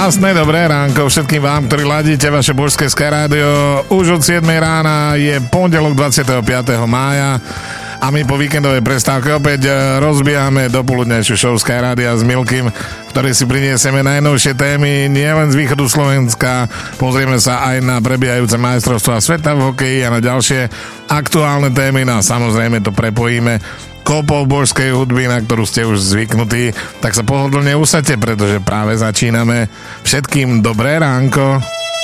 Krásne dobré ránko všetkým vám, ktorí ladíte vaše božské Sky rádio. Už od 7 rána je pondelok 25. mája a my po víkendovej prestávke opäť rozbiehame dopoludnejšiu show Sky rádia s Milkym, v ktorej si priniesieme najnovšie témy nielen z východu Slovenska. Pozrieme sa aj na prebiehajúce majstrovstvá sveta v hokeji a na ďalšie aktuálne témy. No a samozrejme to prepojíme kopou božskej hudby, na ktorú ste už zvyknutí, tak sa pohodlne usadte, pretože práve začíname. Všetkým dobré ránko.